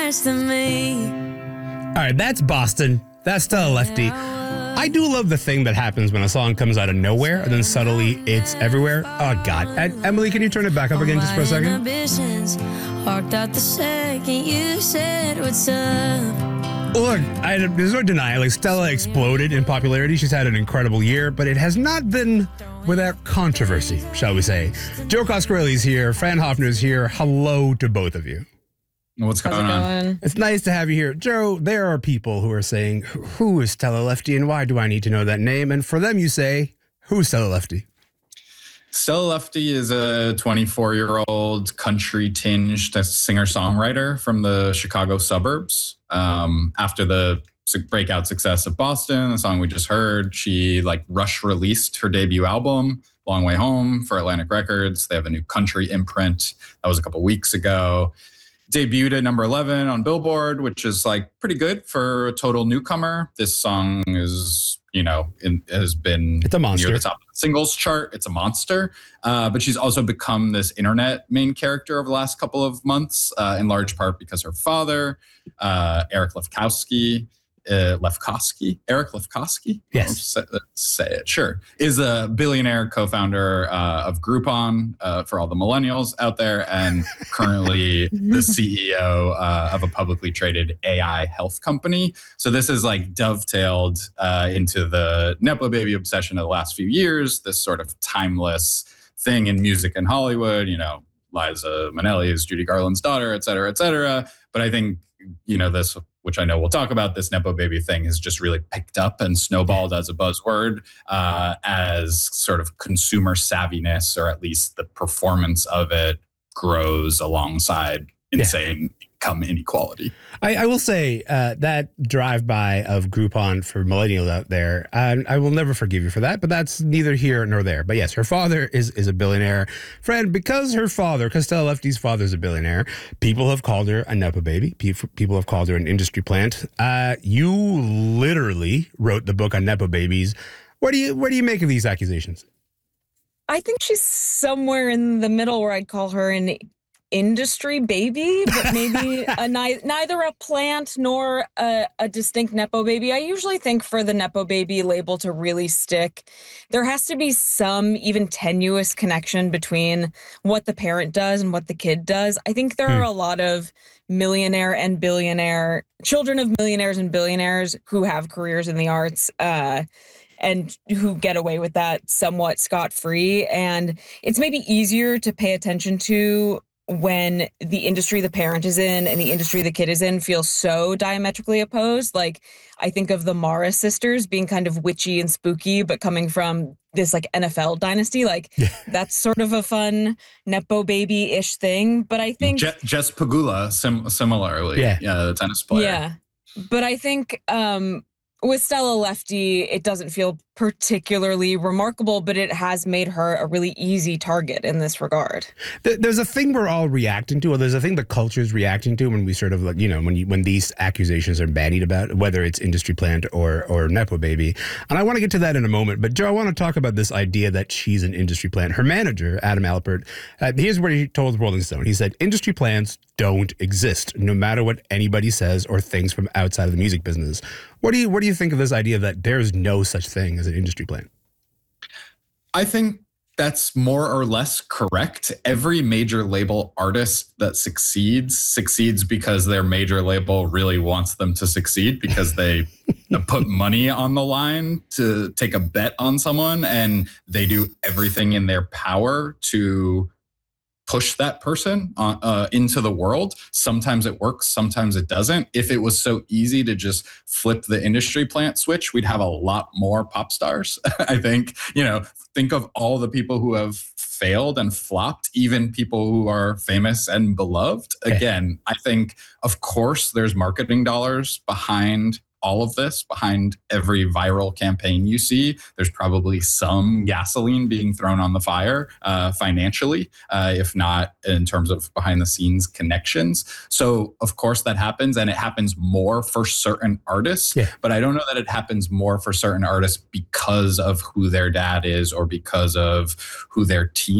nice to me. All right, that's Boston. That's Stella Lefty. I do love the thing that happens when a song comes out of nowhere and then subtly it's everywhere. Oh, God. Emily, can you turn it back up again just for a second? Ambitions walked out the second you said what's up. Look, there's no denying, like, Stella exploded in popularity. She's had an incredible year, but it has not been without controversy, shall we say. Joe Coscarelli's here. Fran Hoffner's here. Hello to both of you. What's going on? It's nice to have you here. Joe, there are people who are saying, who is Stella Lefty and why do I need to know that name? And for them, you say, who's Stella Lefty? Stella Lefty is a 24-year-old country-tinged singer-songwriter from the Chicago suburbs. After the breakout success of Boston, the song we just heard, she rush released her debut album, Long Way Home, for Atlantic Records. They have a new country imprint. That was a couple weeks ago. Debuted at number 11 on Billboard, which is pretty good for a total newcomer. This song is, has been it's a monster. Near the top of the singles chart. It's a monster. But she's also become this internet main character over the last couple of months, in large part because her father, Eric Lefkowski, Eric Lefkowski? Yes. Say it. Sure. Is a billionaire co-founder of Groupon for all the millennials out there, and currently the CEO of a publicly traded AI health company. So this is dovetailed into the Nepo Baby obsession of the last few years, this sort of timeless thing in music and Hollywood, Liza Minnelli is Judy Garland's daughter, et cetera, et cetera. But I think, this, which I know we'll talk about, this Nepo Baby thing has just really picked up and snowballed as a buzzword, as sort of consumer savviness, or at least the performance of it, grows alongside insane income inequality. I will say that drive-by of Groupon for millennials out there, I will never forgive you for that, but that's neither here nor there. But yes, her father is a billionaire. Fred, because Stella Lefty's father is a billionaire, people have called her a Nepo Baby. People have called her an industry plant. You literally wrote the book on Nepo Babies. What do you make of these accusations? I think she's somewhere in the middle where I'd call her an industry baby, but maybe neither a plant nor a distinct Nepo Baby. I usually think for the Nepo Baby label to really stick, there has to be some even tenuous connection between what the parent does and what the kid does. I think there are a lot of millionaire and billionaire, children of millionaires and billionaires who have careers in the arts, and who get away with that somewhat scot-free. And it's maybe easier to pay attention to when the industry the parent is in and the industry the kid is in feels so diametrically opposed. I think of the Mara sisters being kind of witchy and spooky, but coming from this NFL dynasty. That's sort of a fun Nepo Baby-ish thing. But I think Jess Pagula, similarly, the tennis player. Yeah, but I think with Stella Lefty, it doesn't feel particularly remarkable, but it has made her a really easy target in this regard. There's a thing we're all reacting to, or there's a thing the culture is reacting to when we sort of when these accusations are bandied about, whether it's industry plant or Nepo Baby. And I want to get to that in a moment. But Joe, I want to talk about this idea that she's an industry plant. Her manager, Adam Alpert, here's what he told Rolling Stone. He said, industry plants don't exist, no matter what anybody says or thinks from outside of the music business. What do you think of this idea that there's no such thing as an industry plant? I think that's more or less correct. Every major label artist that succeeds because their major label really wants them to succeed, because they put money on the line to take a bet on someone, and they do everything in their power to push that person into the world. Sometimes it works, sometimes it doesn't. If it was so easy to just flip the industry plant switch, we'd have a lot more pop stars. I think, think of all the people who have failed and flopped, even people who are famous and beloved. Again, I think, of course, there's marketing dollars behind all of this, behind every viral campaign you see. There's probably some gasoline being thrown on the fire financially, if not in terms of behind the scenes connections. So of course that happens, and it happens more for certain artists, but I don't know that it happens more for certain artists because of who their dad is or because of who their team